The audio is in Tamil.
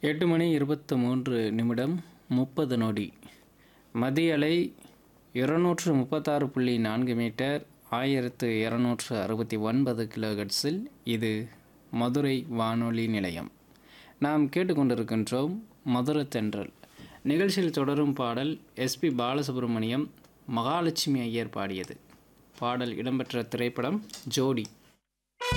8 மணி 23:30 நொடி. மதிய அலை 236.4 மீட்டர் 1269 கிலோஹெர்ட்ஸில் இது மதுரை வானொலி நிலையம். நாம் கேட்டுக்கொண்டிருக்கின்றோம் மதுரத்தென்றல். நிகழ்ச்சியில் தொடரும் பாடல் எஸ்பி பாலசுப்ரமணியம், மகாலட்சுமி ஐயர் பாடியது. பாடல் இடம்பெற்ற திரைப்படம் ஜோடி.